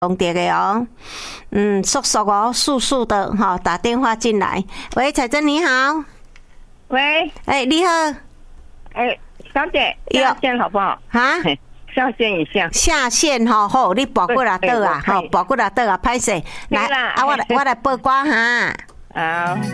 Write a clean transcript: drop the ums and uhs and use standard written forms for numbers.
通电的哦，速速哦，速速的哈，打电话进来。喂，彩珍你好。 喂， 你好。 小姐，下线好不好？ 哈？ 下线一下。 下线吼，好，你拨过来倒啊，吼，拨过来倒啊，歹势。来，我来报歌哈。 好。